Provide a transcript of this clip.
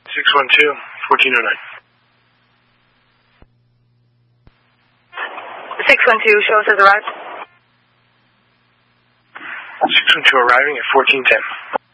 612, 1409. 612, show says arrived. 612 arriving at 1410.